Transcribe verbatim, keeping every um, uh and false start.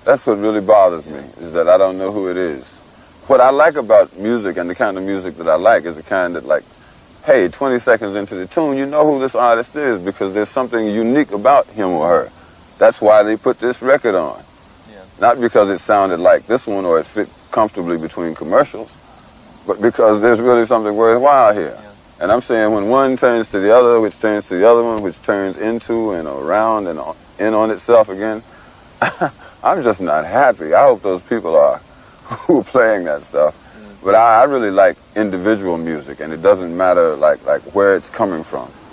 That's what really bothers me, is that I don't know who it is. What I like about music and the kind of music that I like is the kind that, like, hey, twenty seconds into the tune, you know who this artist is because there's something unique about him or her. That's why they put this record on. Yeah. Not because it sounded like this one or it fit comfortably between commercials, but because there's really something worthwhile here. Yeah. And I'm saying when one turns to the other, which turns to the other one, which turns into and around and on, in on itself again, I'm just not happy. I hope those people are who are playing that stuff. Mm. But I, I really like individual music, and it doesn't matter like like where it's coming from.